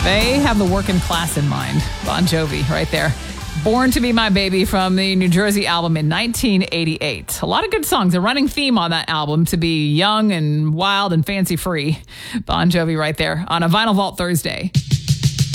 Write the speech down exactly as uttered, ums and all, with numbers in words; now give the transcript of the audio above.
They have the working class in mind. Bon Jovi right there. Born to Be My Baby from the New Jersey album in nineteen eighty-eight. A lot of good songs. A running theme on that album to be young and wild and fancy free. Bon Jovi right there on a Vinyl Vault Thursday.